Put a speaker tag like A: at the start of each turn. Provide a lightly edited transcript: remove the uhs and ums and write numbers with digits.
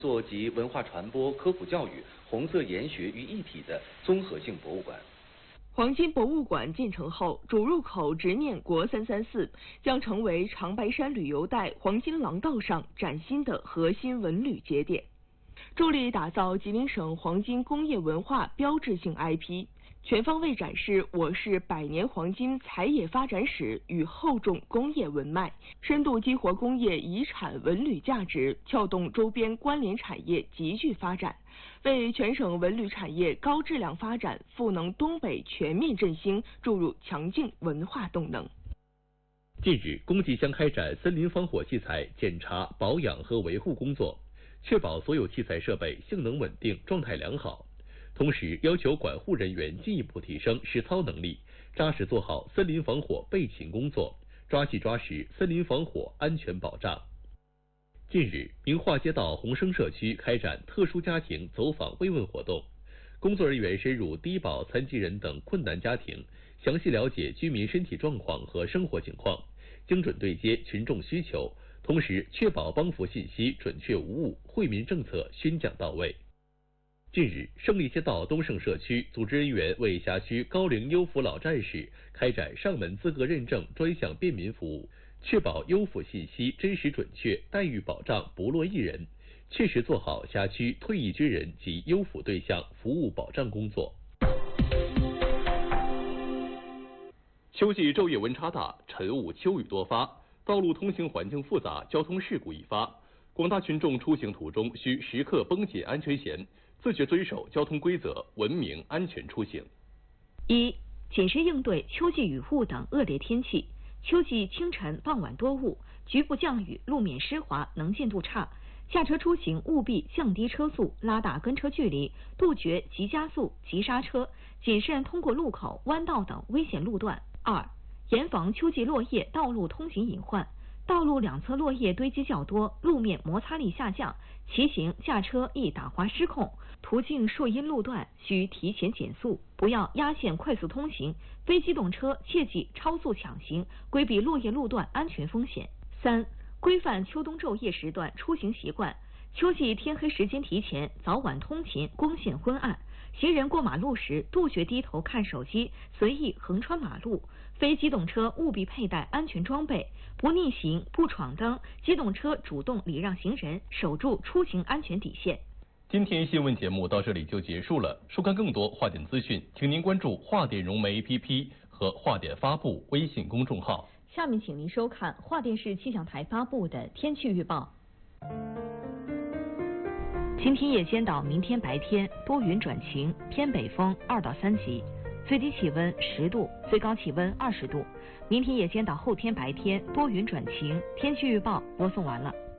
A: 作集文化传播、科普教育、红色研学于一体的综合性博物馆。
B: 黄金博物馆建成后，主入口直面国334，将成为长白山旅游带黄金廊道上崭新的核心文旅节点，助力打造吉林省黄金工业文化标志性 IP， 全方位展示我市100年黄金采冶发展史与厚重工业文脉，深度激活工业遗产文旅价值，撬动周边关联产业集聚发展，为全省文旅产业高质量发展、赋能东北全面振兴注入强劲文化动能。
C: 近日，公技将开展森林防火器材检查、保养和维护工作，确保所有器材设备性能稳定、状态良好。同时，要求管护人员进一步提升实操能力，扎实做好森林防火备勤工作，抓细抓实森林防火安全保障。近日，明化街道宏生社区开展特殊家庭走访慰问活动，工作人员深入低保、残疾人等困难家庭，详细了解居民身体状况和生活情况，精准对接群众需求，同时确保帮扶信息准确无误，惠民政策宣讲到位。近日，胜利街道东胜社区组织人员为辖区高龄优抚老战士开展上门资格认证专项便民服务，确保优抚信息真实准确，待遇保障不落一人，切实做好辖区退役军人及优抚对象服务保障工作。秋季昼夜温差大，晨雾秋雨多发，道路通行环境复杂，交通事故易发。广大群众出行途中需时刻绷紧安全弦，自觉遵守交通规则，文明安全出行。
D: 1. 谨慎应对秋季雨雾等恶劣天气。秋季清晨、傍晚多雾，局部降雨，路面湿滑，能见度差。驾车出行务必降低车速，拉大跟车距离，杜绝急加速、急刹车，谨慎通过路口、弯道等危险路段。2. 严防秋季落叶道路通行隐患。道路两侧落叶堆积较多，路面摩擦力下降，骑行、驾车易打滑失控。途径树荫路段需提前减速，不要压线快速通行。非机动车切忌超速抢行，规避落叶路段安全风险。3. 规范秋冬昼夜时段出行习惯。秋季天黑时间提前，早晚通勤，光线昏暗。行人过马路时杜绝低头看手机，随意横穿马路。非机动车务必佩戴安全装备，不逆行、不闯灯，机动车主动礼让行人，守住出行安全底线。
C: 今天新闻节目到这里就结束了。收看更多华点资讯，请您关注华点融媒 APP 和华点发布微信公众号。
D: 下面请您收看华电视气象台发布的天气预报。今天夜间到明天白天多云转晴，偏北风2到3级，最低气温10度，最高气温20度。明天夜间到后天白天多云转晴。天气预报播送完了。